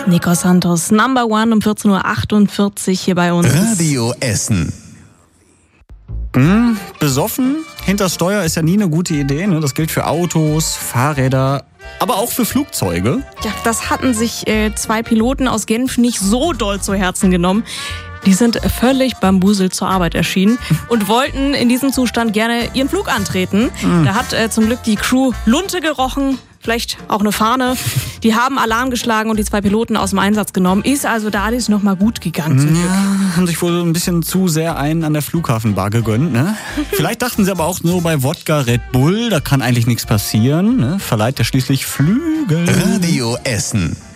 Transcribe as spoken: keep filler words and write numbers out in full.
Nico Santos, Number One um vierzehn Uhr achtundvierzig hier bei uns. Radio Essen. Hm, besoffen hinters Steuer ist ja nie eine gute Idee. Ne? Das gilt für Autos, Fahrräder, aber auch für Flugzeuge. Ja, das hatten sich äh, zwei Piloten aus Genf nicht so doll zu Herzen genommen. Die sind völlig bambuselt zur Arbeit erschienen und wollten in diesem Zustand gerne ihren Flug antreten. Mhm. Da hat äh, zum Glück die Crew Lunte gerochen, vielleicht auch eine Fahne. Die haben Alarm geschlagen und die zwei Piloten aus dem Einsatz genommen. Ist also da alles noch mal gut gegangen zum Glück. Ja, haben sich wohl ein bisschen zu sehr einen an der Flughafenbar gegönnt. Ne? Vielleicht dachten sie aber auch nur bei Wodka Red Bull, da kann eigentlich nichts passieren. Ne? Verleiht ja schließlich Flügel. Radio Essen.